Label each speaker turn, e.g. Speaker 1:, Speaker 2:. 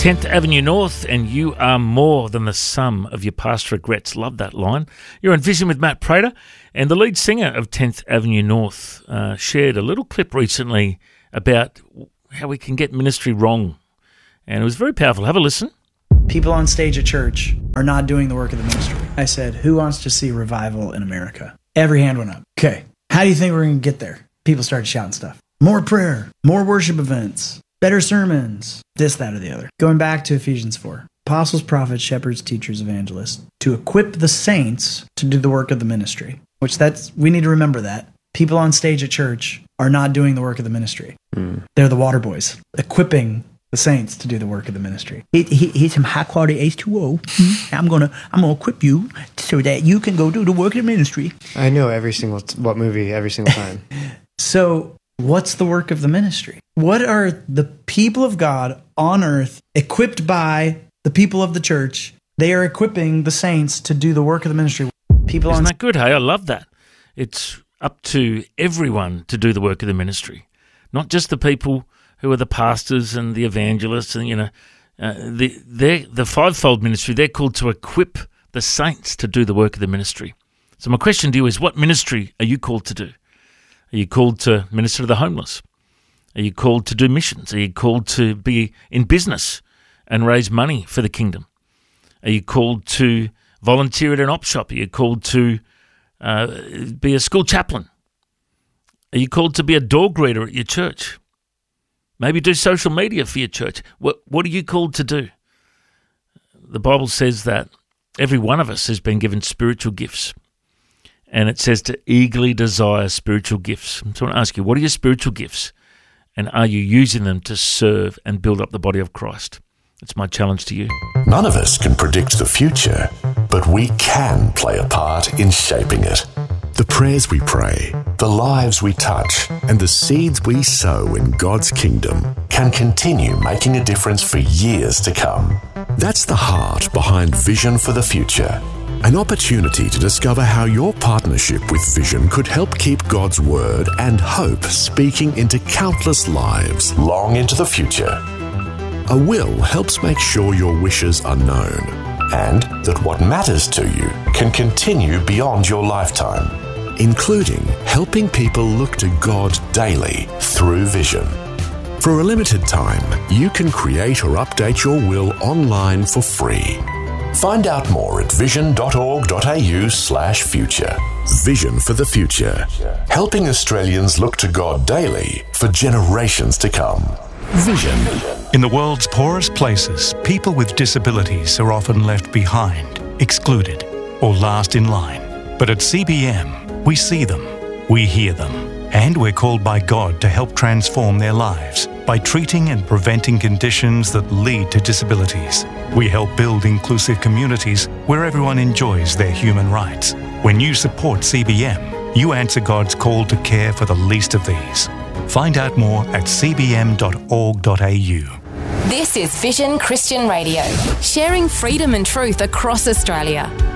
Speaker 1: 10th Avenue North, and you are more than the sum of your past regrets. Love that line. You're on Vision with Matt Prater, and the lead singer of 10th Avenue North shared a little clip recently about how we can get ministry wrong, and it was very powerful. Have a listen.
Speaker 2: People on stage at church are not doing the work of the ministry. I said, who wants to see revival in America? Every hand went up. Okay, how do you think we're going to get there? People started shouting stuff. More prayer, more worship events, better sermons, this, that, or the other. Going back to Ephesians 4. Apostles, prophets, shepherds, teachers, evangelists, to equip the saints to do the work of the ministry. We need to remember that. People on stage at church are not doing the work of the ministry. They're the water boys, equipping the saints to do the work of the ministry.
Speaker 3: Here's some high quality H2O. I'm gonna equip you so that you can go do the work of the ministry.
Speaker 4: I know every single time.
Speaker 2: So what's the work of the ministry? What are the people of God on earth equipped by the people of the church? They are equipping the saints to do the work of the ministry.
Speaker 1: Isn't that good? Hey, I love that. It's up to everyone to do the work of the ministry, not just the people who are the pastors and the evangelists and the fivefold ministry. They're called to equip the saints to do the work of the ministry. So my question to you is, what ministry are you called to do? Are you called to minister to the homeless? Are you called to do missions? Are you called to be in business and raise money for the kingdom? Are you called to volunteer at an op shop? Are you called to be a school chaplain? Are you called to be a door greeter at your church? Maybe do social media for your church. What are you called to do? The Bible says that every one of us has been given spiritual gifts. And it says to eagerly desire spiritual gifts. So I want to ask you, what are your spiritual gifts? And are you using them to serve and build up the body of Christ? That's my challenge to you.
Speaker 5: None of us can predict the future, but we can play a part in shaping it. The prayers we pray, the lives we touch, and the seeds we sow in God's kingdom can continue making a difference for years to come. That's the heart behind Vision for the Future. An opportunity to discover how your partnership with Vision could help keep God's word and hope speaking into countless lives long into the future. A will helps make sure your wishes are known and that what matters to you can continue beyond your lifetime, including helping people look to God daily through Vision. For a limited time, you can create or update your will online for free. Find out more at vision.org.au/future. Vision for the Future, helping Australians look to God daily for generations to come. Vision.
Speaker 6: In the world's poorest places, people with disabilities are often left behind, excluded, or last in line. But at CBM, we see them, we hear them, and we're called by God to help transform their lives by treating and preventing conditions that lead to disabilities. We help build inclusive communities where everyone enjoys their human rights. When you support CBM, you answer God's call to care for the least of these. Find out more at cbm.org.au.
Speaker 7: This is Vision Christian Radio, sharing freedom and truth across Australia.